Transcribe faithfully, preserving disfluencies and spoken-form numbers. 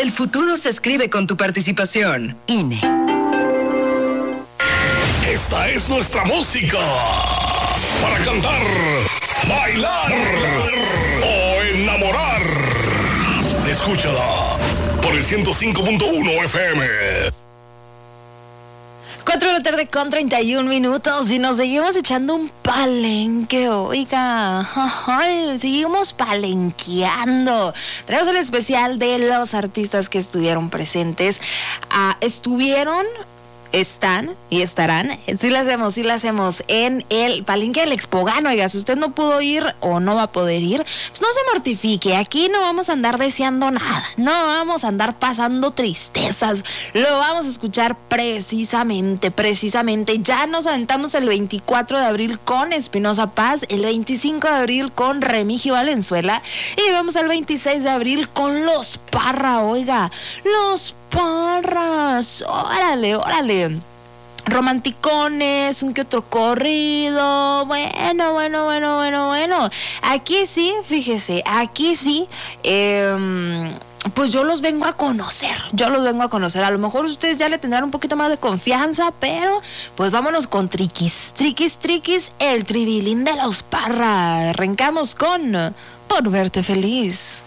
El futuro se escribe con tu participación. I N E. Esta es nuestra música para cantar, bailar o enamorar. Escúchala por el ciento cinco punto uno F M. cuatro de la tarde con treinta y un minutos y nos seguimos echando un palenque, oiga. Ay, seguimos palenqueando. Traemos el especial de los artistas que estuvieron presentes. Ah, estuvieron... Están y estarán, sí lo hacemos, sí lo hacemos en el Palenque del Expogán. Oiga, si usted no pudo ir o no va a poder ir, pues no se mortifique, aquí no vamos a andar deseando nada, no vamos a andar pasando tristezas, lo vamos a escuchar precisamente, precisamente. Ya nos aventamos el veinticuatro de abril con Espinosa Paz, el veinticinco de abril con Remigio Valenzuela y vamos al veintiséis de abril con Los Parra, oiga, Los Parras, órale, órale. Romanticones, un que otro corrido, bueno, bueno, bueno, bueno, bueno. Aquí sí, fíjese, aquí sí, eh, pues yo los vengo a conocer, yo los vengo a conocer. A lo mejor ustedes ya le tendrán un poquito más de confianza, pero pues vámonos con Triquis, Triquis, Triquis, el tribilín de Los Parra. Arrancamos con Por Verte Feliz.